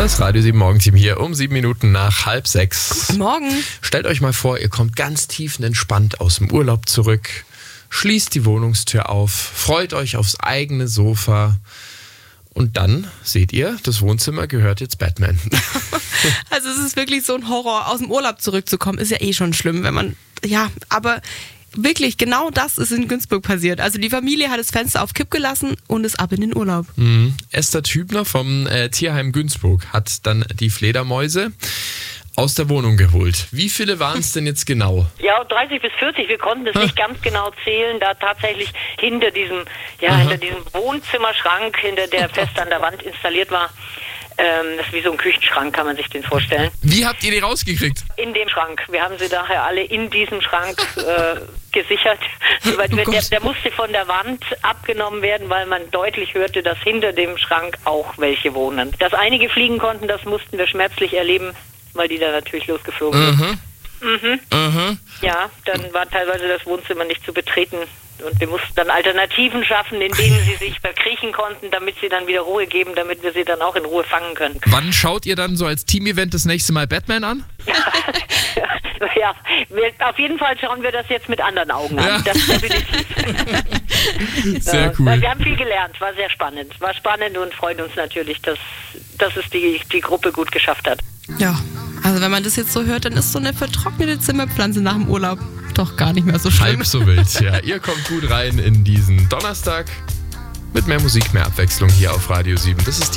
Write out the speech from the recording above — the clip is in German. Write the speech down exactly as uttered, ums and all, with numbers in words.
Das Radio sieben Morgenteam hier um sieben Minuten nach halb sechs. Guten Morgen. Stellt euch mal vor, ihr kommt ganz tiefenentspannt aus dem Urlaub zurück, schließt die Wohnungstür auf, freut euch aufs eigene Sofa und dann seht ihr, das Wohnzimmer gehört jetzt Batman. Also es ist wirklich so ein Horror, aus dem Urlaub zurückzukommen, ist ja eh schon schlimm, wenn man, ja, aber wirklich, genau das ist in Günzburg passiert. Also die Familie hat das Fenster auf Kipp gelassen und ist ab in den Urlaub. Mhm. Esther Tübner vom äh, Tierheim Günzburg hat dann die Fledermäuse aus der Wohnung geholt. Wie viele waren es denn jetzt genau? Ja, dreißig bis vierzig. Wir konnten es nicht ganz genau zählen, da tatsächlich hinter diesem, ja, Aha. hinter diesem Wohnzimmerschrank, hinter der fest an der Wand installiert war. Ähm, das ist wie so ein Küchenschrank, kann man sich den vorstellen. Wie habt ihr die rausgekriegt? In dem Schrank. Wir haben sie daher alle in diesem Schrank äh, gesichert. Weil Oh der, der musste von der Wand abgenommen werden, weil man deutlich hörte, dass hinter dem Schrank auch welche wohnen. Dass einige fliegen konnten, das mussten wir schmerzlich erleben, weil die da natürlich losgeflogen sind. Mhm. Mhm. Mhm. Ja, dann war teilweise das Wohnzimmer nicht zu betreten und wir mussten dann Alternativen schaffen, in denen sie sich verkriechen konnten, damit sie dann wieder Ruhe geben, damit wir sie dann auch in Ruhe fangen können. Wann schaut ihr dann so als Team-Event das nächste Mal Batman an? Ja, wir, auf jeden Fall schauen wir das jetzt mit anderen Augen an. Ja. Das ist definitiv. Sehr Äh, cool. weil wir haben viel gelernt, war sehr spannend. War spannend und freut uns natürlich, dass, dass es die, die Gruppe gut geschafft hat. Ja, also wenn man das jetzt so hört, dann ist so eine vertrocknete Zimmerpflanze nach dem Urlaub doch gar nicht mehr so schlimm. Halb so wild, ja. Ihr kommt gut rein in diesen Donnerstag mit mehr Musik, mehr Abwechslung hier auf Radio sieben. Das ist die